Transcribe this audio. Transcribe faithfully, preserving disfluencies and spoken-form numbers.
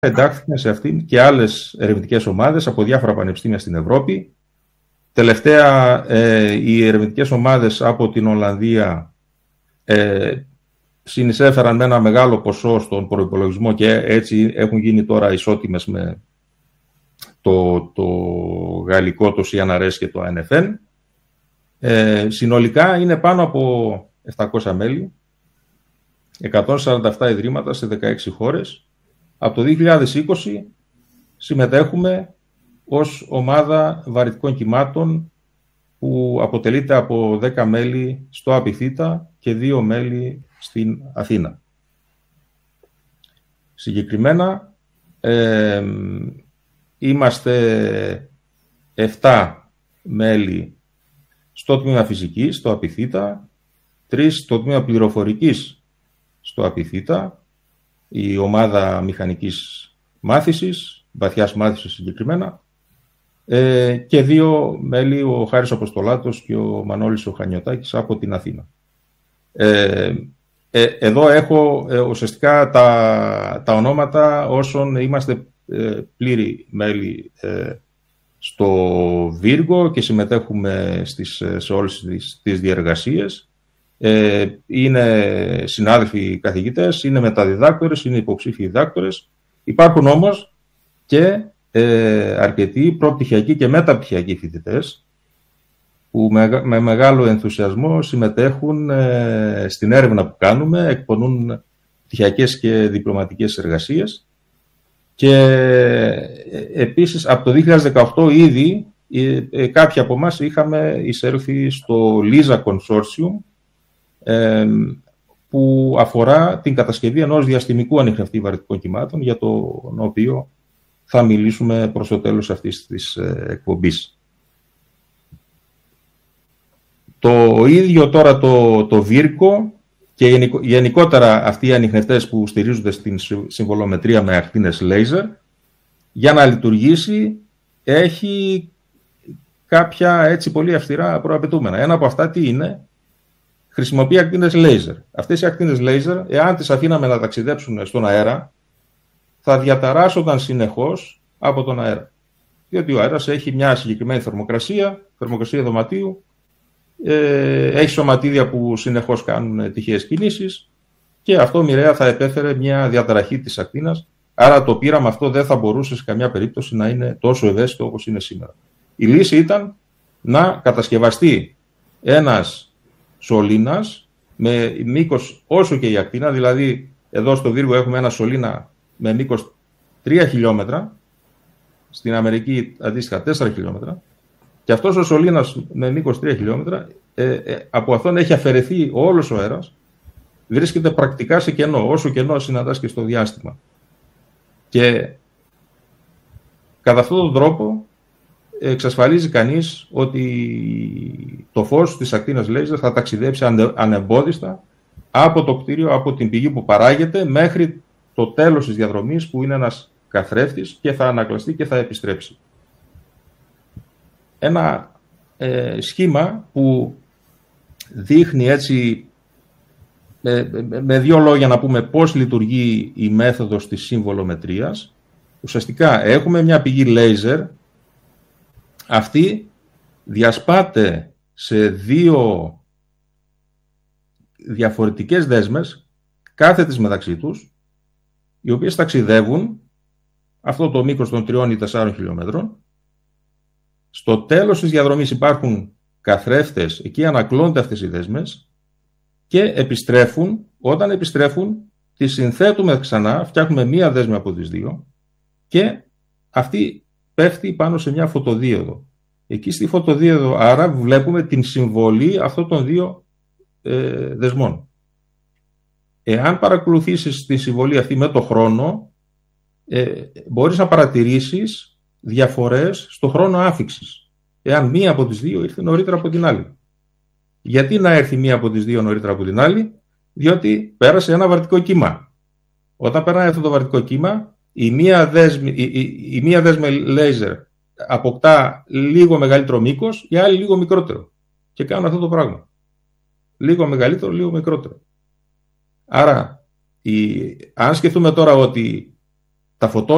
εντάχθηκαν σε αυτήν και άλλες ερευνητικές ομάδες από διάφορα πανεπιστήμια στην Ευρώπη. Τελευταία, ε, οι ερευνητικές ομάδες από την Ολλανδία ε, συνεισέφεραν με ένα μεγάλο ποσό στον προϋπολογισμό και έτσι έχουν γίνει τώρα ισότιμες με το, το γαλλικό, το σι εν αρ ες και το έι εν εφ εν. Ε, συνολικά είναι πάνω από επτακόσια μέλη, εκατόν σαράντα επτά ιδρύματα σε δεκαέξι χώρες. Από το δύο χιλιάδες είκοσι συμμετέχουμε ως ομάδα βαρυτικών κυμάτων που αποτελείται από δέκα μέλη στο Απιθύτα και δύο μέλη στην Αθήνα. Συγκεκριμένα ε, είμαστε επτά μέλη στο τμήμα φυσικής, στο Απιθύτα, τρεις στο τμήμα πληροφορικής στο Απιθύτα, η ομάδα μηχανικής μάθησης, βαθιάς μάθησης συγκεκριμένα, ε, και δύο μέλη, ο Χάρης Αποστολάτος και ο Μανώλης ο Χανιωτάκης από την Αθήνα. Ε, ε, εδώ έχω ε, ουσιαστικά τα, τα ονόματα όσων είμαστε ε, πλήρη μέλη ε, στο Βίργο και συμμετέχουμε στις, σε όλες τις, τις διεργασίες. Ε, είναι συνάδελφοι καθηγητές, είναι μεταδιδάκτορες, είναι υποψήφιοι διδάκτορες. Υπάρχουν όμως και ε, αρκετοί προπτυχιακοί και μεταπτυχιακοί φοιτητές που με, με μεγάλο ενθουσιασμό συμμετέχουν ε, στην έρευνα που κάνουμε, εκπονούν πτυχιακές και διπλωματικές εργασίες. Και ε, επίσης από το δύο χιλιάδες δεκαοκτώ ήδη ε, ε, κάποιοι από εμάς είχαμε εισέλθει στο Λίζα Consortium, ε, που αφορά την κατασκευή ενός διαστημικού ανιχνευτή βαρυτικών κυμάτων, για τον οποίο θα μιλήσουμε προς το τέλος αυτής της ε, εκπομπής. Το ίδιο τώρα το, το Βίρκο και γενικότερα αυτοί οι ανιχνευτές που στηρίζονται στην συμβολομετρία με ακτίνες λέιζερ, για να λειτουργήσει έχει κάποια έτσι πολύ αυστηρά προαπαιτούμενα. Ένα από αυτά τι είναι? Χρησιμοποιεί ακτίνες λέιζερ. Αυτές οι ακτίνες λέιζερ, εάν τις αφήναμε να ταξιδέψουν στον αέρα, θα διαταράσσονταν συνεχώς από τον αέρα. Διότι ο αέρας έχει μια συγκεκριμένη θερμοκρασία, θερμοκρασία δωματίου, ε, έχει σωματίδια που συνεχώς κάνουν τυχαίες κινήσεις και αυτό μοιραία θα επέφερε μια διαταραχή της ακτίνας. Άρα το πείραμα αυτό δεν θα μπορούσε σε καμιά περίπτωση να είναι τόσο ευαίσθητο όπως είναι σήμερα. Η λύση ήταν να κατασκευαστεί ένας σωλήνας με μήκος όσο και η ακτίνα, δηλαδή εδώ στο Βίργο έχουμε ένα σωλήνα με μήκος τρία χιλιόμετρα, στην Αμερική αντίστοιχα τέσσερα χιλιόμετρα, και αυτός ο σωλήνας με μήκος τρία χιλιόμετρα, ε, ε, από αυτόν έχει αφαιρεθεί όλος ο αέρας, βρίσκεται πρακτικά σε κενό, όσο κενό συναντάς και στο διάστημα. Και κατά αυτόν τον τρόπο εξασφαλίζει κανείς ότι το φως της ακτίνας λέιζερ θα ταξιδέψει ανεμπόδιστα από το κτίριο, από την πηγή που παράγεται, μέχρι το τέλος της διαδρομής που είναι ένας καθρέφτης και θα ανακλαστεί και θα επιστρέψει. Ένα ε, σχήμα που δείχνει έτσι με, με δύο λόγια να πούμε πώς λειτουργεί η μέθοδος της συμβολομετρίας. Ουσιαστικά έχουμε μια πηγή λέιζερ, αυτή διασπάται σε δύο διαφορετικές δέσμες, κάθετες μεταξύ τους, οι οποίες ταξιδεύουν αυτό το μήκος των τριών ή τεσσάρων χιλιόμετρων. Στο τέλος της διαδρομής υπάρχουν καθρέφτες, εκεί ανακλώνται αυτές οι δέσμες και επιστρέφουν. Όταν επιστρέφουν, τις συνθέτουμε ξανά, φτιάχνουμε μία δέσμη από τις δύο και αυτή πέφτει πάνω σε μια φωτοδίωδο. Εκεί στη φωτοδίωδο άρα βλέπουμε την συμβολή αυτών των δύο ε, δεσμών. Εάν παρακολουθήσεις τη συμβολή αυτή με το χρόνο, ε, μπορείς να παρατηρήσεις διαφορές στο χρόνο άφιξης. Εάν μία από τις δύο ήρθε νωρίτερα από την άλλη. Γιατί να έρθει μία από τις δύο νωρίτερα από την άλλη? Διότι πέρασε ένα βαρυτικό κύμα. Όταν περνάει αυτό το βαρυτικό κύμα, η μία δέσμη, η, η, η μία δέσμη λέιζερ αποκτά λίγο μεγαλύτερο μήκος, η άλλη λίγο μικρότερο. Και κάνουν αυτό το πράγμα. Λίγο μεγαλύτερο, λίγο μικρότερο. Άρα, η, αν σκεφτούμε τώρα ότι τα φωτόνια